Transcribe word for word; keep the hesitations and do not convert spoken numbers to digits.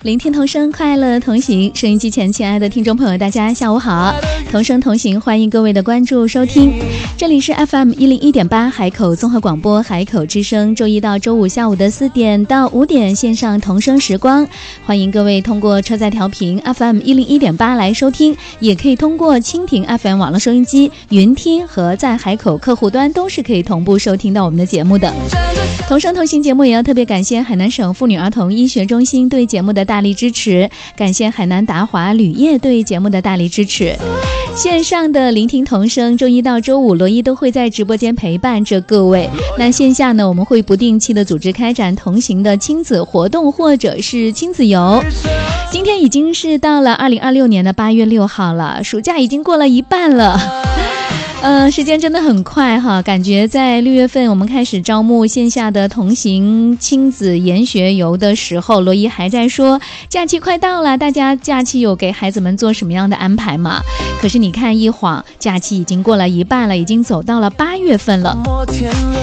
聆听童声，快乐同行。收音机前亲爱的听众朋友，大家下午好，童声同行，欢迎各位的关注收听。这里是 F M 一零一点八海口综合广播海口之声，周一到周五下午的四点到五点线上童声时光，欢迎各位通过车载调频 F M 一零一点八来收听，也可以通过蜻蜓 F M 网络收音机云听和在海口客户端都是可以同步收听到我们的节目的。童声同行节目也要特别感谢海南省妇女儿童医学中心对节目的大力支持，感谢海南达华铝业对节目的大力支持。线上的聆听童声，周一到周五罗伊都会在直播间陪伴着各位。那线下呢，我们会不定期的组织开展同行的亲子活动或者是亲子游。今天已经是到了二零二六年的八月六号了，暑假已经过了一半了。呃，时间真的很快哈，感觉在六月份我们开始招募线下的同行亲子研学游的时候，罗伊还在说假期快到了，大家假期有给孩子们做什么样的安排吗？可是你看一晃，假期已经过了一半了，已经走到了八月份了。